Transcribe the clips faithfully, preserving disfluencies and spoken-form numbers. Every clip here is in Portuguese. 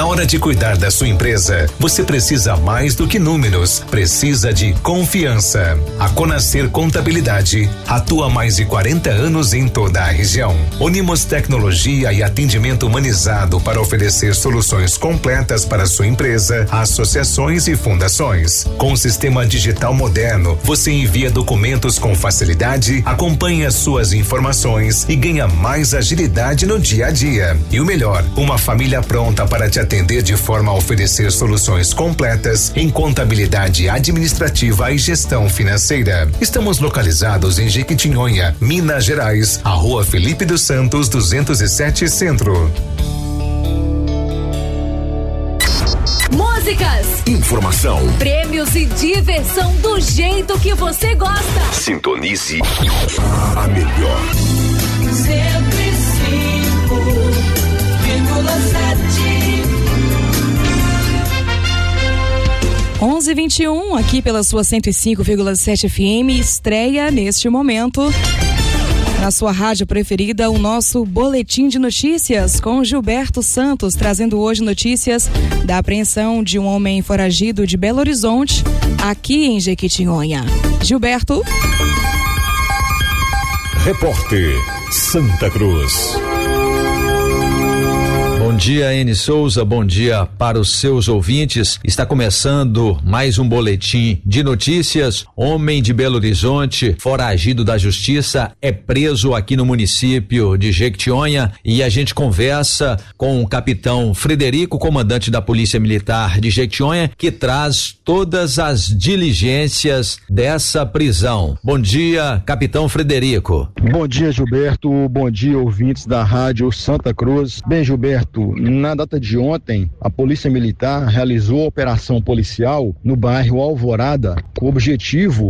hora de cuidar da sua empresa, você precisa mais do que números, precisa de confiança. A Conascer Contabilidade atua há mais de quarenta anos em toda a região. Unimos tecnologia e atendimento humanizado para oferecer soluções completas para sua empresa, associações e fundações. Com o sistema digital moderno, você envia documentos com facilidade, acompanha suas informações e ganha mais agilidade no dia a dia. E o melhor, uma família pronta para te atender de forma a oferecer soluções completas em contabilidade administrativa e gestão financeira. Estamos localizados em Jequitinhonha, Minas Gerais, a Rua Felipe dos Santos, duzentos e sete Centro. Músicas, informação, prêmios e diversão do jeito que você gosta. Sintonize a melhor. cento e cinco vírgula sete. onze e vinte e um, aqui pela sua cento e cinco vírgula sete F M, estreia neste momento na sua rádio preferida o nosso Boletim de Notícias com Gilberto Santos, trazendo hoje notícias da apreensão de um homem foragido de Belo Horizonte, aqui em Jequitinhonha. Gilberto. Repórter Santa Cruz. Bom dia, Eni Souza, bom dia para os seus ouvintes. Está começando mais um boletim de notícias. Homem de Belo Horizonte, foragido da justiça, é preso aqui no município de Jequitinhonha e a gente conversa com o capitão Frederico, comandante da Polícia Militar de Jequitinhonha, que traz todas as diligências dessa prisão. Bom dia, capitão Frederico. Bom dia, Gilberto. Bom dia, ouvintes da Rádio Santa Cruz. Bem, Gilberto, na data de ontem, a Polícia Militar realizou a operação policial no bairro Alvorada com o objetivo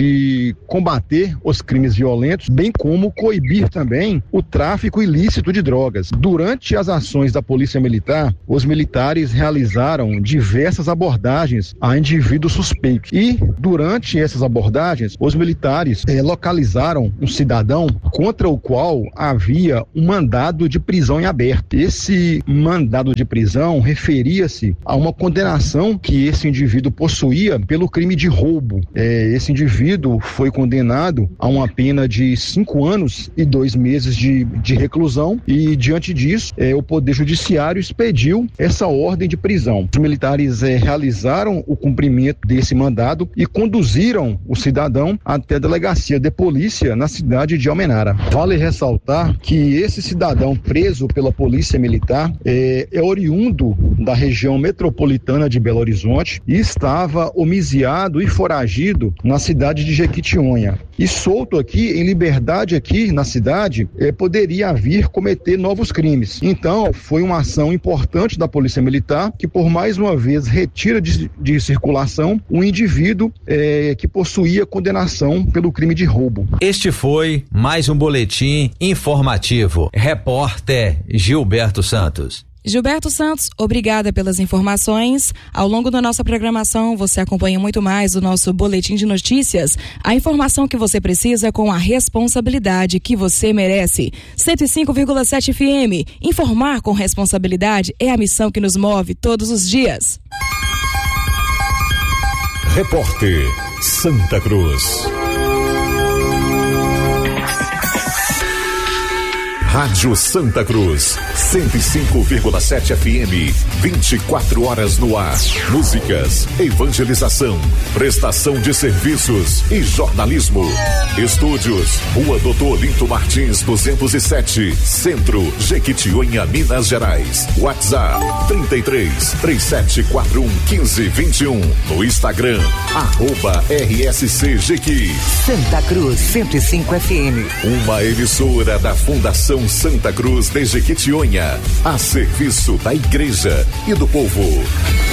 de combater os crimes violentos, bem como coibir também o tráfico ilícito de drogas. Durante as ações da Polícia Militar, os militares realizaram diversas abordagens a indivíduos suspeitos e, durante essas abordagens, os militares eh, localizaram um cidadão contra o qual havia um mandado de prisão em aberto. Esse mandado de prisão referia-se a uma condenação que esse indivíduo possuía pelo crime de roubo. É, esse indivíduo foi condenado a uma pena de cinco anos e dois meses de, de reclusão e, diante disso, é, o Poder Judiciário expediu essa ordem de prisão. Os militares é, realizaram o cumprimento desse mandado e conduziram o cidadão até a delegacia de polícia na cidade de Almenara. Vale ressaltar que esse cidadão preso pela Polícia Militar É, é oriundo da região metropolitana de Belo Horizonte e estava homiciado e foragido na cidade de Jequitinhonha. E solto aqui, em liberdade aqui na cidade, é, poderia vir cometer novos crimes. Então, foi uma ação importante da Polícia Militar que, por mais uma vez, retira de, de circulação um indivíduo é, que possuía condenação pelo crime de roubo. Este foi mais um boletim informativo. Repórter Gilberto Santos. Gilberto Santos, obrigada pelas informações. Ao longo da nossa programação, você acompanha muito mais do nosso Boletim de Notícias. A informação que você precisa com a responsabilidade que você merece. cento e cinco vírgula sete F M. Informar com responsabilidade é a missão que nos move todos os dias. Repórter Santa Cruz. Rádio Santa Cruz, cento e cinco vírgula sete F M, vinte e quatro horas no ar. Músicas, evangelização, prestação de serviços e jornalismo. Estúdios, Rua Doutor Olinto Martins, duzentos e sete, Centro, Jequitinhonha, Minas Gerais. WhatsApp, trinta e três, três sete quatro um, quinze vinte e um. No Instagram, arroba R S C Jequi. Santa Cruz, cento e cinco F M. Uma emissora da Fundação Santa Cruz de Jequitinhonha, a serviço da igreja e do povo.